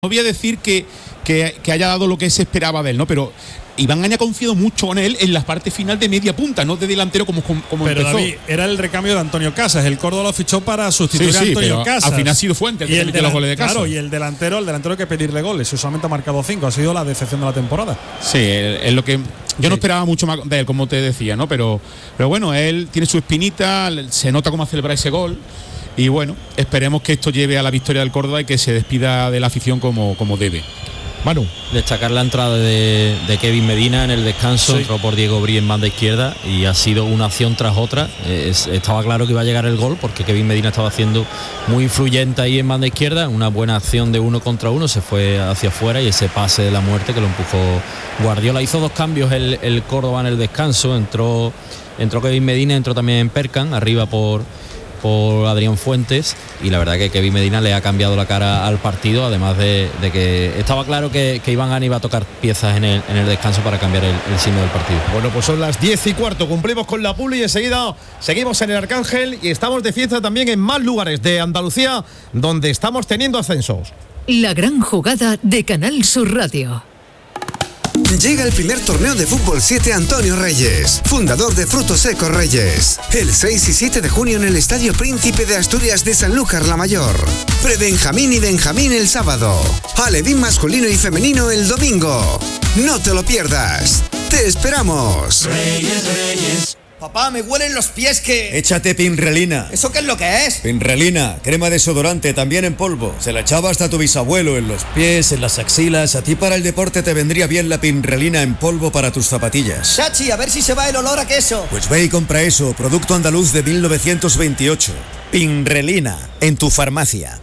No voy a decir que haya dado lo que se esperaba de él, ¿no? Pero Iván Aña ha confiado mucho en él en la parte final de media punta, no de delantero como pero empezó. David, era el recambio de Antonio Casas. El Córdoba lo fichó para sustituir a Antonio Casas. Al final ha sido Fuente el que metió los goles de Casas. Claro, y el delantero hay que pedirle goles. Solamente ha marcado 5. Ha sido la decepción de la temporada. Sí, es lo que yo no esperaba mucho más de él, como te decía, ¿no? Pero bueno, él tiene su espinita, se nota cómo celebra ese gol. Y bueno, esperemos que esto lleve a la victoria del Córdoba y que se despida de la afición como debe. Manu. Destacar la entrada de Kevin Medina en el descanso, entró por Diego Brí en banda izquierda y ha sido una acción tras otra. Estaba claro que iba a llegar el gol porque Kevin Medina estaba haciendo muy influyente ahí en banda izquierda, una buena acción de 1 contra 1, se fue hacia afuera y ese pase de la muerte que lo empujó Guardiola. Hizo 2 cambios el Córdoba en el descanso, entró Kevin Medina, entró también Perkan, arriba por Adrián Fuentes, y la verdad que Kevin Medina le ha cambiado la cara al partido, además de que estaba claro que Iván Aña iba a tocar piezas en el descanso para cambiar el signo del partido. Bueno, pues son las 10:15, cumplimos con la Puli y enseguida seguimos en el Arcángel y estamos de fiesta también en más lugares de Andalucía donde estamos teniendo ascensos. La gran jugada de Canal Sur Radio. Llega el primer torneo de Fútbol 7 Antonio Reyes, fundador de Frutos Secos Reyes. El 6 y 7 de junio en el Estadio Príncipe de Asturias de Sanlúcar la Mayor. Pre-Benjamín y Benjamín el sábado. Alevín masculino y femenino el domingo. No te lo pierdas. ¡Te esperamos! Reyes, Reyes. Papá, me huelen los pies que... Échate Pinrelina. ¿Eso qué es lo que es? Pinrelina, crema desodorante, también en polvo. Se la echaba hasta tu bisabuelo en los pies, en las axilas. A ti para el deporte te vendría bien la Pinrelina en polvo para tus zapatillas. Chachi, a ver si se va el olor a queso. Pues ve y compra eso, producto andaluz de 1928. Pinrelina, en tu farmacia.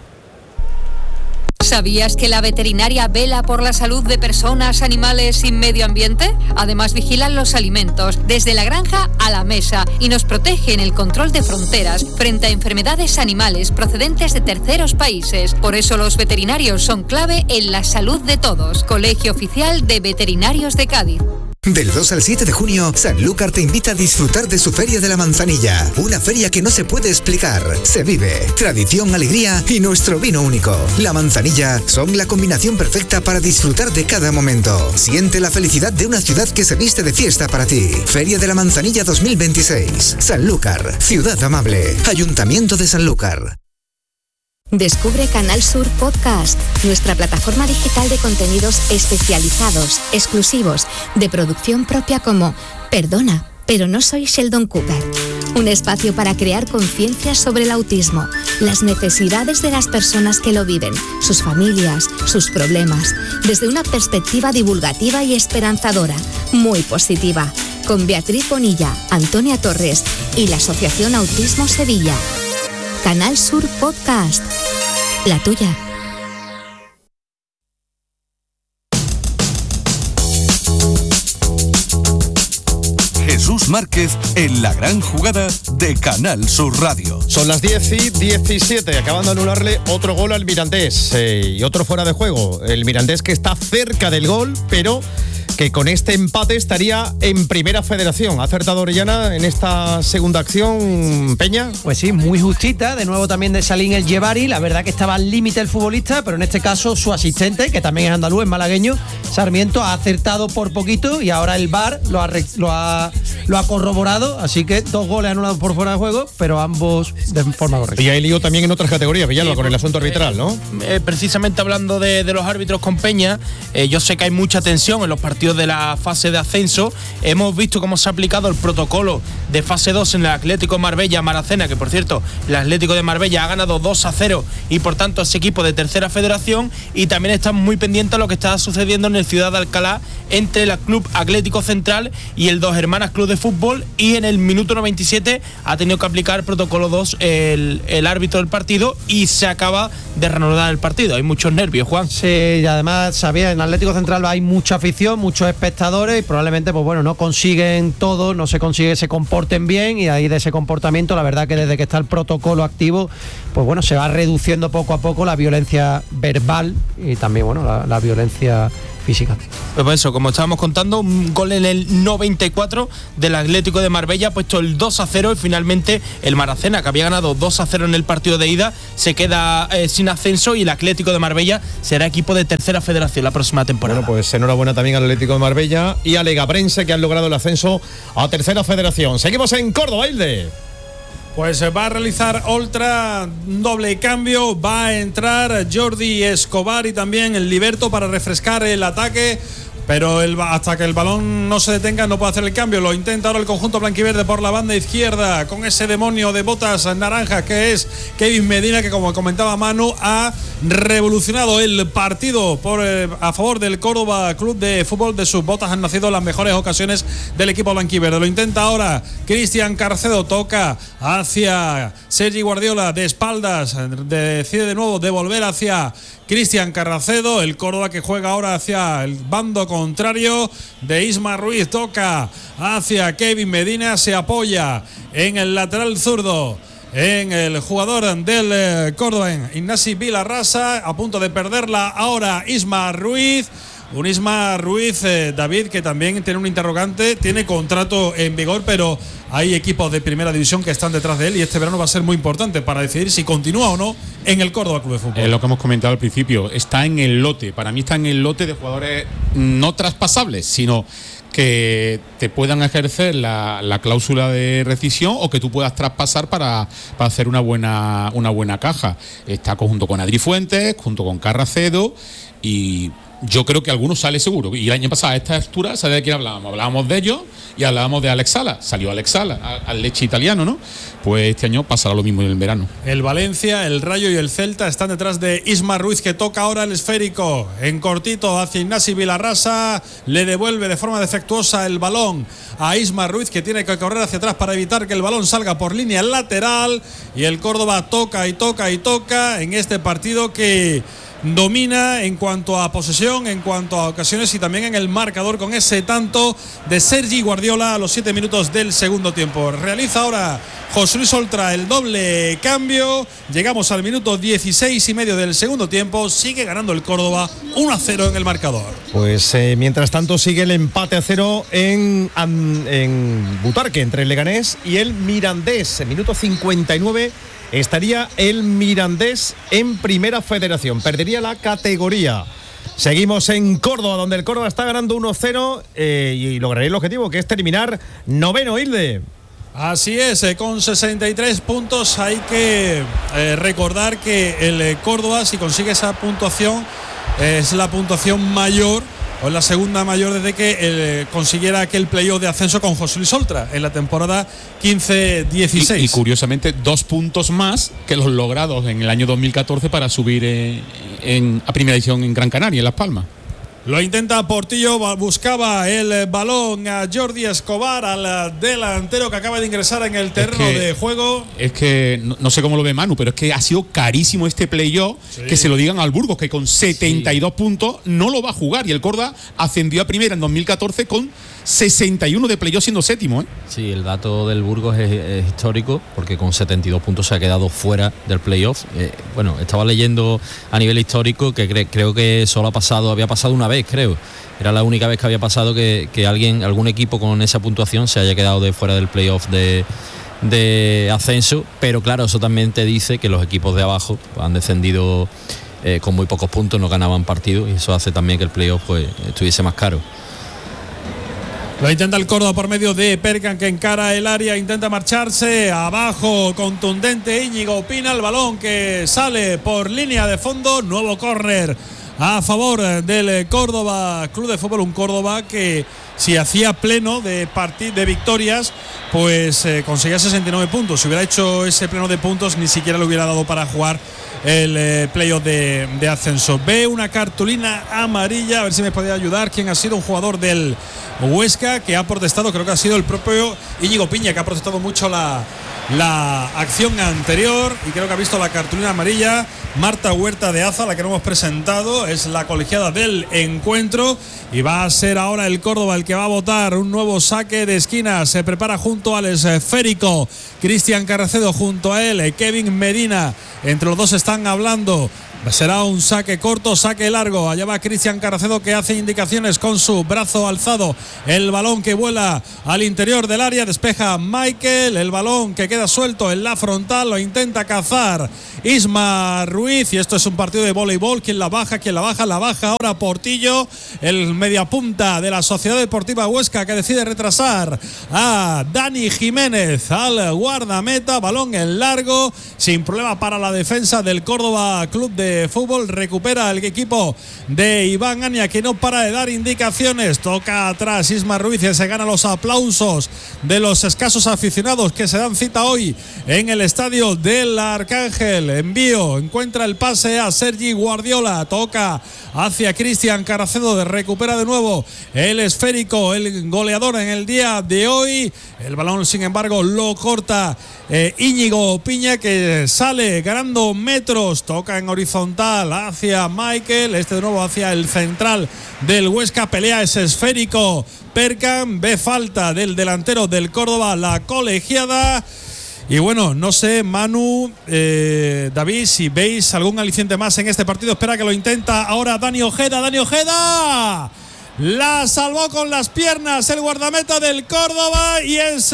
¿Sabías que la veterinaria vela por la salud de personas, animales y medio ambiente? Además vigilan los alimentos desde la granja a la mesa y nos protege en el control de fronteras frente a enfermedades animales procedentes de terceros países. Por eso los veterinarios son clave en la salud de todos. Colegio Oficial de Veterinarios de Cádiz. Del 2 al 7 de junio, Sanlúcar te invita a disfrutar de su Feria de la Manzanilla. Una feria que no se puede explicar. Se vive tradición, alegría y nuestro vino único. La Manzanilla son la combinación perfecta para disfrutar de cada momento. Siente la felicidad de una ciudad que se viste de fiesta para ti. Feria de la Manzanilla 2026. Sanlúcar, ciudad amable. Ayuntamiento de Sanlúcar. Descubre Canal Sur Podcast, nuestra plataforma digital de contenidos especializados, exclusivos, de producción propia como Perdona, pero no soy Sheldon Cooper. Un espacio para crear conciencia sobre el autismo, las necesidades de las personas que lo viven, sus familias, sus problemas, desde una perspectiva divulgativa y esperanzadora, muy positiva, con Beatriz Bonilla, Antonia Torres y la Asociación Autismo Sevilla. Canal Sur Podcast, la tuya. Jesús Márquez en la gran jugada de Canal Sur Radio. Son las 10:17, acabando de anularle otro gol al Mirandés y otro fuera de juego. El Mirandés que está cerca del gol, pero que con este empate estaría en Primera Federación. ¿Ha acertado Orellana en esta segunda acción, Peña? Pues sí, muy justita. De nuevo también de Salín el Yevari. La verdad que estaba al límite el futbolista, pero en este caso su asistente, que también es andaluz, es malagueño, Sarmiento, ha acertado por poquito y ahora el VAR lo ha corroborado. Así que 2 goles anulados por fuera de juego, pero ambos de forma correcta. Y hay lío también en otras categorías, Villalba, con el asunto arbitral, ¿no? Precisamente hablando de los árbitros con Peña, yo sé que hay mucha tensión en los partidos de la fase de ascenso. Hemos visto cómo se ha aplicado el protocolo de fase 2 en el Atlético Marbella-Maracena, que por cierto, el Atlético de Marbella ha ganado 2-0 y por tanto es equipo de tercera federación, y también estamos muy pendientes a lo que está sucediendo en el Ciudad de Alcalá entre el Club Atlético Central y el Dos Hermanas Club de Fútbol, y en el minuto 97 ha tenido que aplicar el protocolo 2 el árbitro del partido y se acaba de reanudar el partido. Hay muchos nervios, Juan. Sí, y además sabía, en Atlético Central hay mucha afición, muchos espectadores y probablemente pues bueno, no consiguen todo, no se consigue que se comporten bien, y ahí de ese comportamiento la verdad que desde que está el protocolo activo pues bueno, se va reduciendo poco a poco la violencia verbal y también bueno, la violencia físicamente. Pues eso, como estábamos contando, un gol en el 94 del Atlético de Marbella, ha puesto el 2-0 y finalmente el Maracena, que había ganado 2-0 en el partido de ida, se queda sin ascenso y el Atlético de Marbella será equipo de tercera federación la próxima temporada. Bueno, pues enhorabuena también al Atlético de Marbella y a Legabrense, que han logrado el ascenso a tercera federación. Seguimos en Córdoba, Hilde. Pues va a realizar Oltra doble cambio, va a entrar Jordi Escobar y también el Liberto para refrescar el ataque. Pero hasta que el balón no se detenga no puede hacer el cambio. Lo intenta ahora el conjunto blanquiverde por la banda izquierda con ese demonio de botas naranjas que es Kevin Medina, que como comentaba Manu ha revolucionado el partido a favor del Córdoba Club de Fútbol. De sus botas han nacido las mejores ocasiones del equipo blanquiverde. Lo intenta ahora Cristian Carcedo, toca hacia Sergi Guardiola de espaldas, decide de nuevo devolver hacia Cristian Carracedo, el Córdoba que juega ahora hacia el bando contrario de Isma Ruiz, toca hacia Kevin Medina, se apoya en el lateral zurdo, en el jugador del Córdoba, Ignasi Vilarrasa, a punto de perderla ahora Isma Ruiz. Un Isma Ruiz, David, que también tiene un interrogante, tiene contrato en vigor, pero hay equipos de primera división que están detrás de él y este verano va a ser muy importante para decidir si continúa o no en el Córdoba Club de Fútbol. Es lo que hemos comentado al principio, está en el lote, para mí está en el lote de jugadores no traspasables, sino que te puedan ejercer la cláusula de rescisión o que tú puedas traspasar para hacer una buena caja. Está junto con Adri Fuentes, junto con Carracedo y yo creo que algunos sale seguro. Y el año pasado a esta altura, ¿sabes de quién hablábamos? Hablábamos de ellos y hablábamos de Alex Sala. Salió Alex Sala, al leche italiano, ¿no? Pues este año pasará lo mismo en el verano. El Valencia, el Rayo y el Celta están detrás de Isma Ruiz, que toca ahora el esférico en cortito hacia Ignasi Vilarrasa. Le devuelve de forma defectuosa el balón a Isma Ruiz, que tiene que correr hacia atrás para evitar que el balón salga por línea lateral. Y el Córdoba toca y toca y toca en este partido que domina en cuanto a posesión, en cuanto a ocasiones y también en el marcador con ese tanto de Sergi Guardiola a los 7 minutos del segundo tiempo. Realiza ahora José Luis Oltra el doble cambio. Llegamos al minuto 16 y medio del segundo tiempo. Sigue ganando el Córdoba 1-0 en el marcador. Pues mientras tanto sigue el empate a 0 en Butarque entre el Leganés y el Mirandés. En minuto 59 estaría el Mirandés en primera federación, perdería la categoría. Seguimos en Córdoba, donde el Córdoba está ganando 1-0 y lograría el objetivo, que es terminar noveno, Hilde. Así es, con 63 puntos. Hay que recordar que el Córdoba, si consigue esa puntuación, es la puntuación mayor o es la segunda mayor desde que consiguiera aquel playoff de ascenso con José Luis Oltra en la temporada 15-16. Y curiosamente 2 puntos más que los logrados en el año 2014 para subir a primera división en Gran Canaria, en Las Palmas. Lo intenta Portillo, buscaba el balón a Jordi Escobar, al delantero que acaba de ingresar en el terreno de juego. Es que no sé cómo lo ve Manu, pero es que ha sido carísimo este playoff, que se lo digan al Burgos, que con 72 puntos no lo va a jugar. Y el Córdoba ascendió a primera en 2014 con 61 de playoff siendo séptimo. Sí, el dato del Burgos es histórico, porque con 72 puntos se ha quedado fuera del playoff. Bueno, estaba leyendo a nivel histórico que creo que solo había pasado una vez, creo. Era la única vez que había pasado que algún equipo con esa puntuación se haya quedado de fuera del playoff de ascenso, pero claro, eso también te dice que los equipos de abajo han descendido con muy pocos puntos, no ganaban partidos, y eso hace también que el playoff pues estuviese más caro. Lo intenta el Córdoba por medio de Perkan, que encara el área, intenta marcharse abajo, contundente Íñigo Pina, el balón que sale por línea de fondo, nuevo córner a favor del Córdoba Club de Fútbol, un Córdoba que si hacía pleno de victorias, pues conseguía 69 puntos. Si hubiera hecho ese pleno de puntos, ni siquiera le hubiera dado para jugar el playoff de ascenso. Ve una cartulina amarilla, a ver si me podía ayudar. ¿Quién ha sido? Un jugador del Huesca que ha protestado, creo que ha sido el propio Íñigo Piña, que ha protestado mucho la acción anterior y creo que ha visto la cartulina amarilla. Marta Huerta de Aza, la que no hemos presentado, es la colegiada del encuentro y va a ser ahora el Córdoba el que va a votar un nuevo saque de esquina. Se prepara junto al esférico Cristian Carracedo, junto a él Kevin Medina. Entre los dos están hablando Será un saque corto, saque largo. Allá va Cristian Carracedo, que hace indicaciones con su brazo alzado. El balón que vuela al interior del área, despeja Michael. El balón que queda suelto en la frontal, lo intenta cazar Isma Ruiz. Y esto es un partido de voleibol. ¿Quién la baja? La baja ahora Portillo, el mediapunta de la Sociedad Deportiva Huesca, que decide retrasar a Dani Jiménez al guardameta. Balón en largo, sin problema para la defensa del Córdoba Club de Fútbol. Recupera el equipo de Iván Ania, que no para de dar indicaciones. Toca atrás Isma Ruiz y se gana los aplausos de los escasos aficionados que se dan cita hoy en el estadio del Arcángel. Envío, encuentra el pase a Sergi Guardiola, toca hacia Cristian Carracedo, recupera de nuevo el esférico, el goleador en el día de hoy. El balón, sin embargo, lo corta Íñigo Piña, que sale ganando metros, toca en horizontal hacia Michael, de nuevo hacia el central del Huesca, pelea ese esférico Perkan, ve falta del delantero del Córdoba, la colegiada. Y bueno, no sé, Manu, David, si veis algún aliciente más en este partido. Espera que lo intenta ahora Dani Ojeda. La salvó con las piernas el guardameta del Córdoba, y es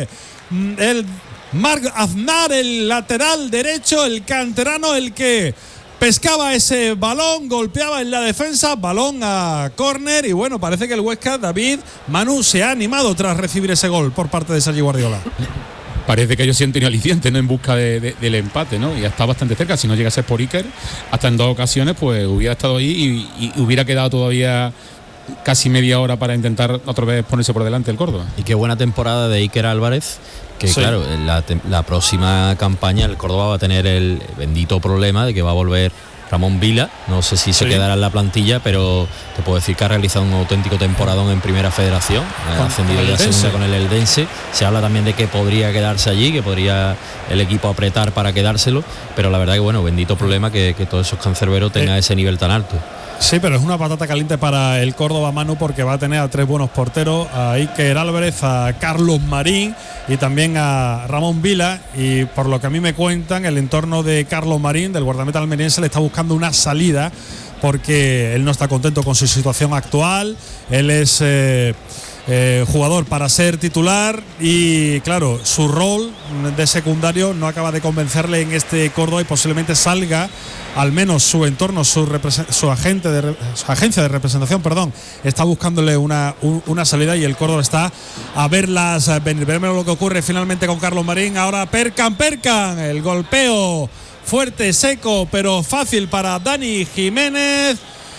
el Marc Aznar, el lateral derecho, el canterano, el que pescaba ese balón, golpeaba en la defensa, balón a córner. Y bueno, parece que el Huesca, David, Manu, se ha animado tras recibir ese gol por parte de Sergi Guardiola. Parece que ellos sí han tenido aliciente, ¿no?, en busca del empate, ¿no? Y ha estado bastante cerca. Si no llegase por Iker, hasta en 2 ocasiones, pues hubiera estado ahí y hubiera quedado todavía casi media hora para intentar otra vez ponerse por delante el Córdoba. Y qué buena temporada de Iker Álvarez, que sí, claro, la próxima campaña el Córdoba va a tener el bendito problema de que va a volver Ramón Vila. No sé si se quedará en la plantilla, pero te puedo decir que ha realizado un auténtico temporadón en Primera Federación. Ha ascendido ya a segunda con el Eldense. Se habla también de que podría quedarse allí, que podría el equipo apretar para quedárselo, pero la verdad que bueno, bendito problema que todos esos cancerberos tengan ese nivel tan alto. Sí, pero es una patata caliente para el Córdoba, Manu, porque va a tener a 3 buenos porteros, a Iker Álvarez, a Carlos Marín y también a Ramón Vila. Y por lo que a mí me cuentan, el entorno de Carlos Marín, del guardameta almeriense, le está buscando una salida, porque él no está contento con su situación actual. Él es jugador para ser titular y claro, su rol de secundario no acaba de convencerle en este Córdoba, y posiblemente salga, al menos su entorno, su agencia de representación, está buscándole una salida, y el Córdoba está a verlas venir. Veremos lo que ocurre finalmente con Carlos Marín. Ahora Perkan, el golpeo fuerte, seco, pero fácil para Dani Jiménez.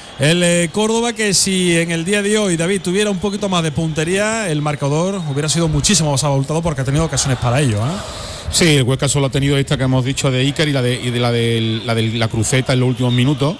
El Córdoba, que si en el día de hoy, David, tuviera un poquito más de puntería, el marcador hubiera sido muchísimo más abultado, porque ha tenido ocasiones para ello, ¿eh? Sí, el Huesca solo ha tenido esta que hemos dicho de Iker y la de la cruceta en los últimos minutos.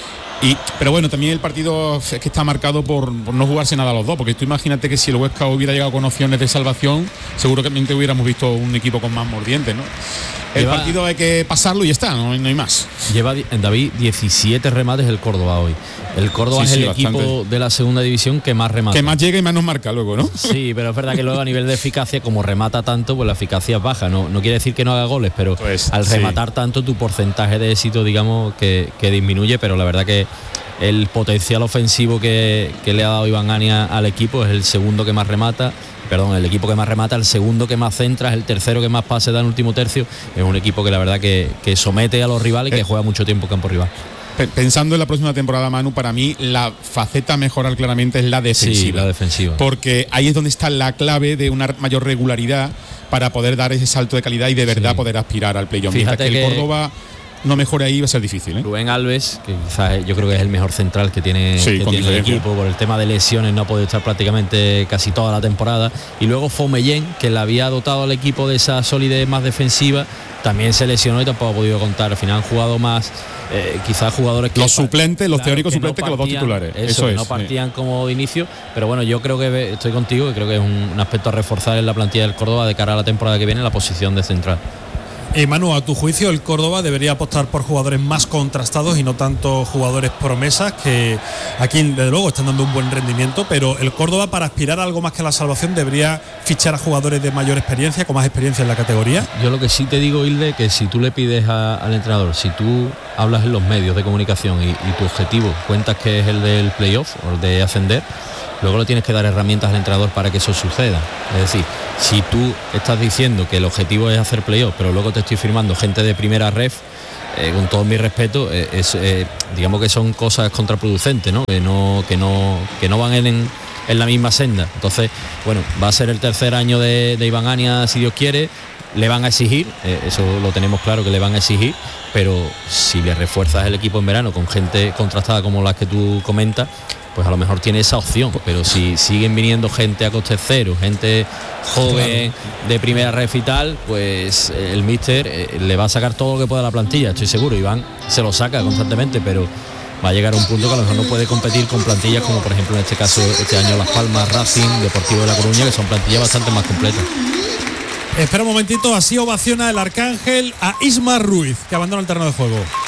Pero bueno, también el partido es que está marcado por no jugarse nada a los dos, porque tú imagínate que si el Huesca hubiera llegado con opciones de salvación, seguramente hubiéramos visto un equipo con más mordientes, ¿no? El partido hay que pasarlo y ya está, no hay más. Lleva, David, 17 remates el Córdoba hoy. El Córdoba es el equipo de la segunda división que más remata. Que más llega y más nos marca luego, ¿no? Sí, pero es verdad que luego a nivel de eficacia, como remata tanto, pues la eficacia es baja. No quiere decir que no haga goles, pero pues, al rematar tanto, tu porcentaje de éxito, digamos, que disminuye. Pero la verdad que el potencial ofensivo que le ha dado Iván Ania al equipo es el segundo que más remata. El equipo que más remata, el segundo que más centra, es el tercero que más pases da en último tercio. Es un equipo que la verdad que somete a los rivales y que juega mucho tiempo campo rival. Pensando en la próxima temporada, Manu, para mí la faceta a mejorar claramente es la defensiva. Sí, la defensiva. Porque ahí es donde está la clave de una mayor regularidad para poder dar ese salto de calidad y de verdad poder aspirar al playoff. Mientras que el Córdoba no mejore ahí, va a ser difícil, ¿eh? Rubén Alves, que quizás yo creo que es el mejor central que tiene el equipo, por el tema de lesiones no ha podido estar prácticamente casi toda la temporada. Y luego Fomellén, que le había dotado al equipo de esa solidez más defensiva, también se lesionó y tampoco ha podido contar. Al final han jugado más quizás jugadores que... Los suplentes, los teóricos suplentes que los dos titulares. Eso es. No partían como de inicio, pero bueno, yo creo que estoy contigo, que creo que es un aspecto a reforzar en la plantilla del Córdoba de cara a la temporada que viene, la posición de central. Manu, a tu juicio, el Córdoba debería apostar por jugadores más contrastados y no tanto jugadores promesas, que aquí desde luego están dando un buen rendimiento, pero el Córdoba, para aspirar a algo más que a la salvación, debería fichar a jugadores de mayor experiencia, con más experiencia en la categoría. Yo lo que sí te digo, Hilde, que si tú le pides al entrenador, si tú hablas en los medios de comunicación y tu objetivo cuentas que es el del playoff o el de ascender, luego le tienes que dar herramientas al entrenador para que eso suceda. Es decir, si tú estás diciendo que el objetivo es hacer playoff, pero luego te estoy firmando gente de primera ref, con todo mi respeto, digamos que son cosas contraproducentes, ¿no? Que no van en la misma senda. Entonces, bueno, va a ser el tercer año de Iván Ania, si Dios quiere. Le van a exigir, eso lo tenemos claro que le van a exigir, pero si le refuerzas el equipo en verano con gente contrastada como las que tú comentas, pues a lo mejor tiene esa opción. Pero si siguen viniendo gente a coste cero, gente joven, claro, de primera ref y tal, pues el míster le va a sacar todo lo que pueda a la plantilla, estoy seguro. Iván se lo saca constantemente, pero va a llegar a un punto que a lo mejor no puede competir con plantillas como por ejemplo en este caso este año Las Palmas, Racing, Deportivo de La Coruña, que son plantillas bastante más completas. Espera un momentito, así ovaciona el Arcángel a Isma Ruiz, que abandona el terreno de juego.